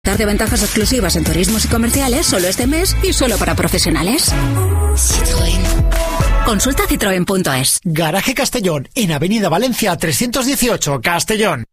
De ventajas exclusivas en turismos y comerciales solo este mes y solo para profesionales. Citroën. Consulta citroen.es. Garaje Castellón, en Avenida Valencia 318, Castellón.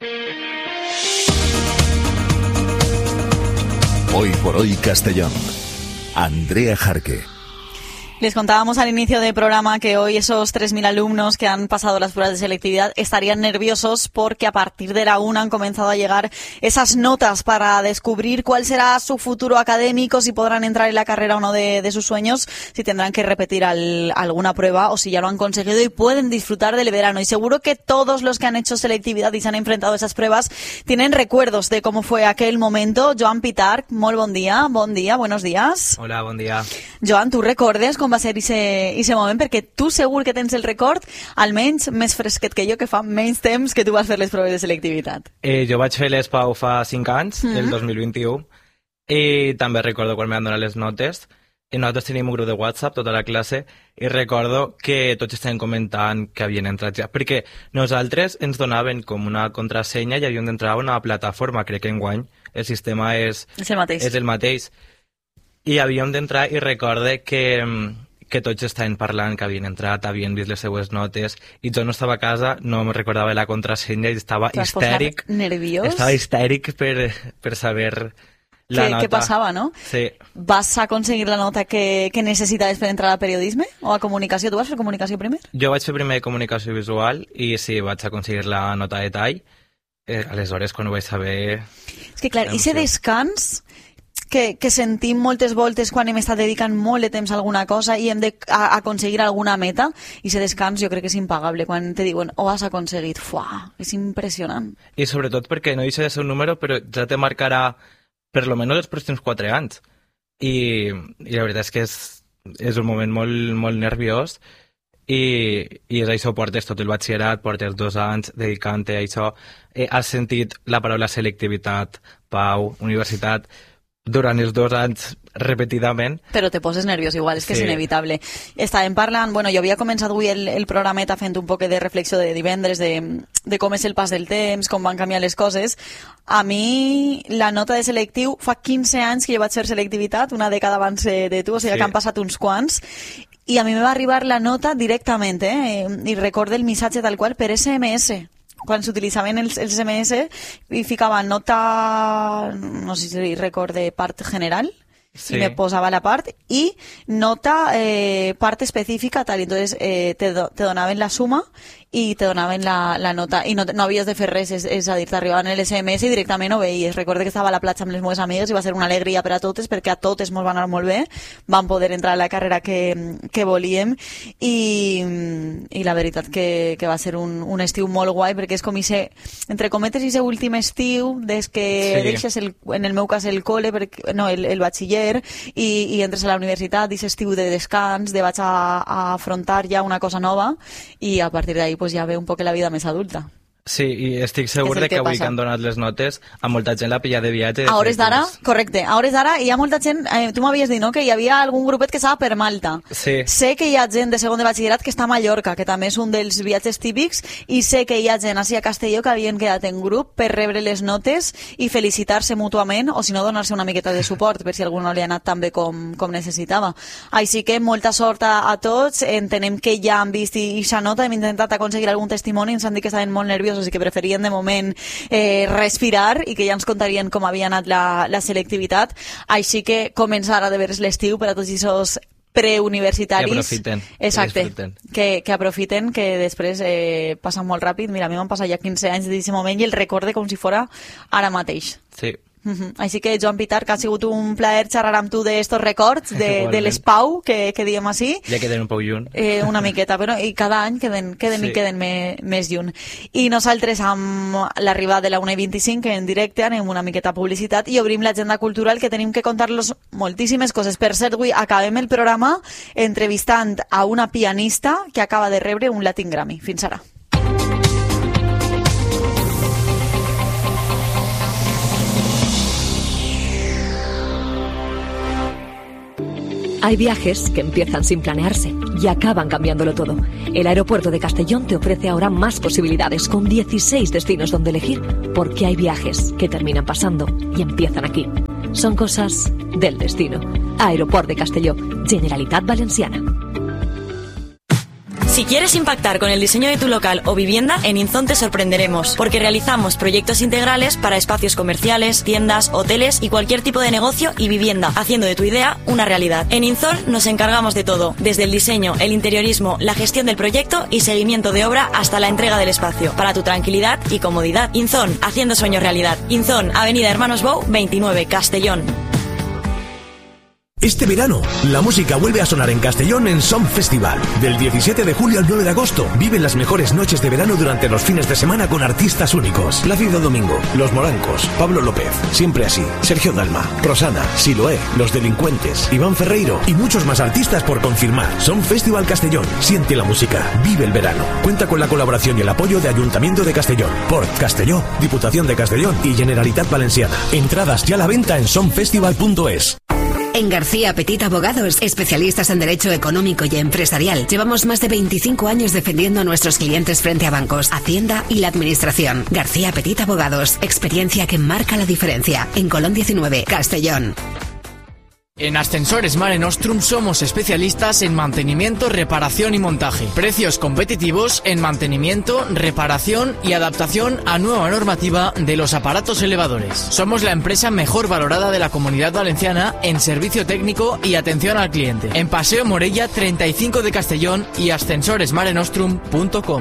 Hoy por hoy Castellón. Andrea Jarque. Les contábamos al inicio del programa que hoy esos 3.000 alumnos que han pasado las pruebas de selectividad estarían nerviosos porque a partir de la 1 han comenzado a llegar esas notas para descubrir cuál será su futuro académico, si podrán entrar en la carrera o no de sus sueños, si tendrán que repetir alguna prueba o si ya lo han conseguido y pueden disfrutar del verano. Y seguro que todos los que han hecho selectividad y se han enfrentado a esas pruebas tienen recuerdos de cómo fue aquel momento. Joan Pitarch, molt bon dia, buenos días. Hola, bon dia. Joan, tu recordes com va ser ese moment? Perquè tu segur que tens el record almenys més fresquet que jo, que fa menys temps que tu vas fer les proves de selectivitat. Jo vaig fer l'ESPAU fa 5 anys, el 2021, i també recordo quan m'han donat les notes. I nosaltres tenim un grup de WhatsApp, tota la classe, i recordo que tots estaven comentant que havien entrat ja, perquè nosaltres ens donaven com una contrasenya i havíem d'entrar a una plataforma. Crec que enguany el sistema és el mateix. I havíem d'entrar i recorde que tots estaven parlant, que havien entrat, havien vist les seues notes, i jo no estava a casa, no me recordava la contrasenya i estava histèric. Nerviós? Estava histèric per saber la nota. Què passava, no? Sí. Vas aconseguir la nota que necessitaves per entrar a periodisme o a comunicació? Tu vas fer comunicació primer? Jo vaig fer primer comunicació visual i sí, vaig aconseguir la nota de tall. Aleshores, quan ho vaig saber... És que clar, i ese descans que sentim moltes voltes quan hem estat dedicant molt de temps a alguna cosa i hem d'aconseguir alguna meta, i ese descans jo crec que és impagable quan te diuen ho has aconseguit. Fuà, és impressionant. I sobretot perquè no deixa de ser un número, però ja te marcarà per lo menos els pròxims 4 anys. I la veritat és que és un moment molt, molt nerviós i és això, portes tot el batxillerat, portes 2 anys dedicant-te a això. Has sentit la paraula selectivitat, pau, universitat durant els 2 anys repetidament. Però te poses nerviós igual, és que sí. És inevitable. Estàvem parlant, bueno, jo havia començat avui el programeta fent un poc de reflexió de divendres de com és el pas del temps, com van canviar les coses. A mi la nota de selectiu, fa 15 anys que jo vaig fer selectivitat, una dècada abans de tu, o sigui que han passat uns quants, i a mi me va arribar la nota directament, i recordo el missatge tal qual per SMS. Quan s'utilitzaven els SMS i ficava nota, no sé si recorde, part general, sí. I me posava la part, i nota part específica, tal, i entonces te donaven la suma i te donaven la nota, i no havies de fer res, és a dir, t'arribaven el SMS i directament ho veies. Recordo que estava a la platja amb les meves amigues i va ser una alegria per a totes, perquè a totes mos va anar molt bé, vam poder entrar a la carrera que volíem, i la veritat que va ser un estiu molt guai, perquè és com entre cometes ese últim estiu des que deixes en el meu cas el col·le, el batxiller, i entres a la universitat, i estiu de descans, de vaig a afrontar ja una cosa nova, i a partir d'ahí pues ja ve un poc la vida més adulta. Sí, i estic segur que avui que han donat les notes a molta gent la pilla de viatge. A hores d'ara, correcte, a hores d'ara hi ha molta gent, tu m'havies dit, no?, que hi havia algun grupet que estava per Malta. Sí. Sé que hi ha gent de segon de batxillerat que està a Mallorca, que també és un dels viatges típics, i sé que hi ha gent així a Castelló que havien quedat en grup per rebre les notes i felicitar-se mútuament, o si no donar-se una miqueta de suport per si algú no li ha anat tan bé com necessitava. Així que molta sort a tots, entenem que ja han vist i s'ha nota, hem intentat aconseguir algun testimoni, ens han dit que estaven molt nerviosos i que preferien de moment respirar i que ja ens contarien com havia anat la selectivitat. Així que començar a de veure l'estiu per a tots aquests preuniversitaris. Que aprofiten. Exacte, que aprofiten, que després passa molt ràpid. Mira, a mi m'han passat ja 15 anys d'aquest moment i el recorde com si fora ara mateix. Sí. Així que, Joan Pitarch, ha sigut un plaer xerrar amb tu d'estos records de l'ESPAU, que diem així. Ja queden un poc lluny. Una miqueta, però i cada any queden sí. I queden més lluny. I nosaltres, amb l'arribada de la 1:25, en directe, anem una miqueta a publicitat i obrim l'agenda cultural, que tenim que contar-los moltíssimes coses. Per cert, avui acabem el programa entrevistant a una pianista que acaba de rebre un Latin Grammy. Fins ara. Hay viajes que empiezan sin planearse y acaban cambiándolo todo. El aeropuerto de Castellón te ofrece ahora más posibilidades, con 16 destinos donde elegir, porque hay viajes que terminan pasando y empiezan aquí. Son cosas del destino. Aeroport de Castelló, Generalitat Valenciana. Si quieres impactar con el diseño de tu local o vivienda, en Inzon te sorprenderemos, porque realizamos proyectos integrales para espacios comerciales, tiendas, hoteles y cualquier tipo de negocio y vivienda, haciendo de tu idea una realidad. En Inzon nos encargamos de todo, desde el diseño, el interiorismo, la gestión del proyecto y seguimiento de obra hasta la entrega del espacio, para tu tranquilidad y comodidad. Inzon, haciendo sueños realidad. Inzon, Avenida Hermanos Bou, 29, Castellón. Este verano, la música vuelve a sonar en Castellón en Som Festival. Del 17 de julio al 9 de agosto, vive las mejores noches de verano durante los fines de semana con artistas únicos. Plácido Domingo, Los Morancos, Pablo López, Siempre Así, Sergio Dalma, Rosana, Siloé, Los Delincuentes, Iván Ferreiro y muchos más artistas por confirmar. Som Festival Castellón. Siente la música, vive el verano. Cuenta con la colaboración y el apoyo de Ayuntamiento de Castellón, Port Castelló, Diputación de Castellón y Generalitat Valenciana. Entradas ya a la venta en somfestival.es. En García Petit Abogados, especialistas en derecho económico y empresarial, llevamos más de 25 años defendiendo a nuestros clientes frente a bancos, Hacienda y la Administración. García Petit Abogados, experiencia que marca la diferencia. En Colón 19, Castellón. En Ascensores Mare Nostrum somos especialistas en mantenimiento, reparación y montaje. Precios competitivos en mantenimiento, reparación y adaptación a nueva normativa de los aparatos elevadores. Somos la empresa mejor valorada de la Comunidad Valenciana en servicio técnico y atención al cliente. En Paseo Morella 35 de Castellón y ascensoresmarenostrum.com.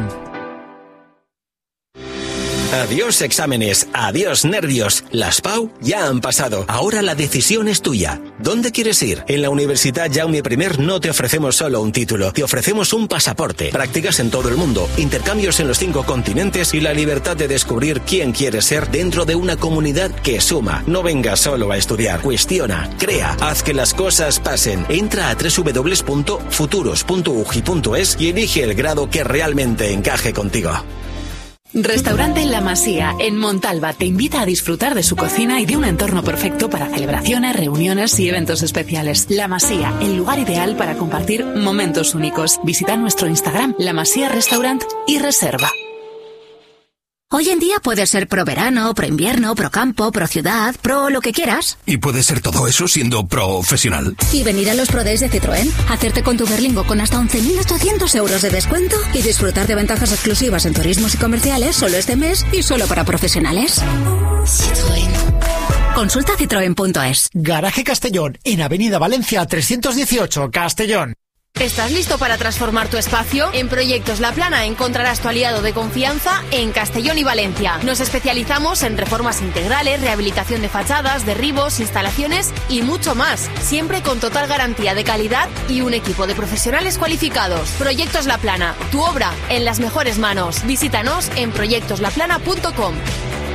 Adiós exámenes, adiós nervios. Las PAU ya han pasado. Ahora la decisión es tuya. ¿Dónde quieres ir? En la Universidad Jaume I no te ofrecemos solo un título, te ofrecemos un pasaporte. Prácticas en todo el mundo, intercambios en los 5 continentes y la libertad de descubrir quién quieres ser dentro de una comunidad que suma. No vengas solo a estudiar, cuestiona, crea, haz que las cosas pasen. Entra a www.futuros.ugi.es y elige el grado que realmente encaje contigo. Restaurante La Masía, en Montalba, te invita a disfrutar de su cocina y de un entorno perfecto para celebraciones, reuniones y eventos especiales. La Masía, el lugar ideal para compartir momentos únicos. Visita nuestro Instagram, La Masía Restaurant, y reserva. Hoy en día puedes ser pro verano, pro invierno, pro campo, pro ciudad, pro lo que quieras. Y puedes ser todo eso siendo profesional. Y venir a los Pro Days de Citroën, hacerte con tu Berlingo con hasta 11.800 euros de descuento y disfrutar de ventajas exclusivas en turismos y comerciales solo este mes y solo para profesionales. Citroën. Consulta citroen.es. Garaje Castellón, en Avenida Valencia 318, Castellón. ¿Estás listo para transformar tu espacio? En Proyectos La Plana encontrarás tu aliado de confianza en Castellón y Valencia. Nos especializamos en reformas integrales, rehabilitación de fachadas, derribos, instalaciones y mucho más. Siempre con total garantía de calidad y un equipo de profesionales cualificados. Proyectos La Plana, tu obra en las mejores manos. Visítanos en proyectoslaplana.com.